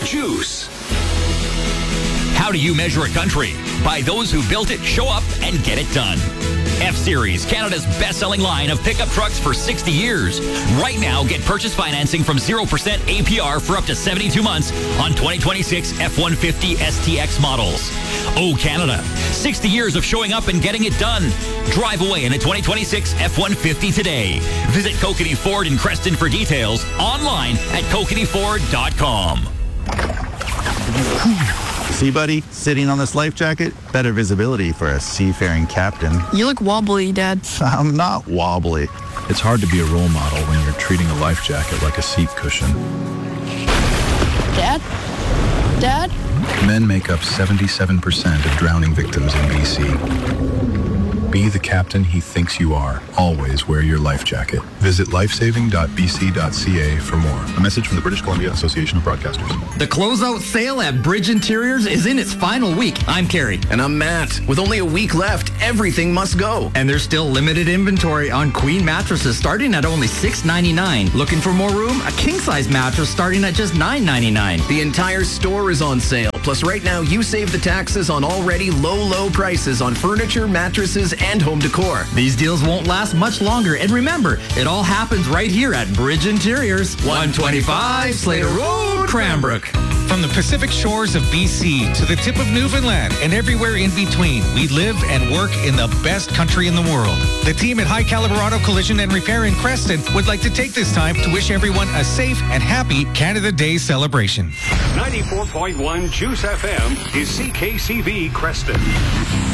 Juice. How do you measure a country? By those who built it, show up, and get it done. F-Series, Canada's best-selling line of pickup trucks for 60 years. Right now, get purchase financing from 0% APR for up to 72 months on 2026 F-150 STX models. Oh, Canada, 60 years of showing up and getting it done. Drive away in a 2026 F-150 today. Visit Kokanee Ford in Creston for details. Online at kokaneeford.com. See, buddy, sitting on this life jacket, better visibility for a seafaring captain. You look wobbly, Dad. I'm not wobbly. It's hard to be a role model when you're treating a life jacket like a seat cushion. Dad? Dad? Men make up 77% of drowning victims in BC. Be the captain he thinks you are. Always wear your life jacket. Visit lifesaving.bc.ca for more. A message from the British Columbia Association of Broadcasters. The closeout sale at Bridge Interiors is in its final week. I'm Kerry. And I'm Matt. With only a week left, everything must go. And there's still limited inventory on queen mattresses starting at only $6.99. Looking for more room? A king-size mattress starting at just $9.99. The entire store is on sale. Plus, right now, you save the taxes on already low prices on furniture, mattresses, and home decor. These deals won't last much longer. And remember, it all happens right here at Bridge Interiors, 125 Slater Road, Cranbrook. From the Pacific shores of BC to the tip of Newfoundland and everywhere in between, we live and work in the best country in the world. The team at High Caliber Auto Collision and Repair in Creston would like to take this time to wish everyone a safe and happy Canada Day celebration. 94.1 Juice FM is CKCV Creston.